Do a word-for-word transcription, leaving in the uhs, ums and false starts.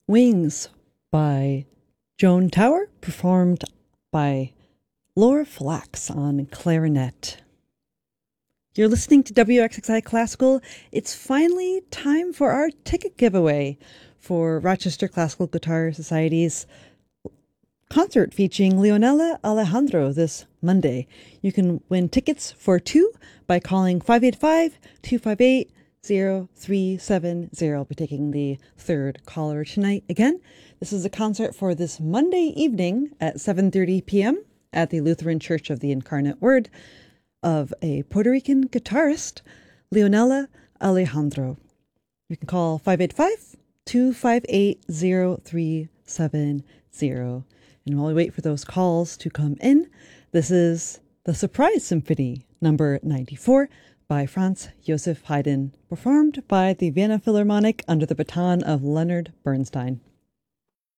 Wings by Joan Tower, performed by Laura Flax on clarinet. You're listening to W X X I Classical. It's finally time for our ticket giveaway for Rochester Classical Guitar Society's concert featuring Leonela Alejandro this Monday. You can win tickets for two by calling five eight five, two five eight, zero three seven zero. I'll be taking the third caller tonight. Again, this is a concert for this Monday evening at seven thirty p.m. at the Lutheran Church of the Incarnate Word of a Puerto Rican guitarist, Leonela Alejandro. You can call five eight five, two five eight, zero three seven zero. And while we wait for those calls to come in, this is the Surprise Symphony, number ninety-four, by Franz Joseph Haydn, performed by the Vienna Philharmonic under the baton of Leonard Bernstein.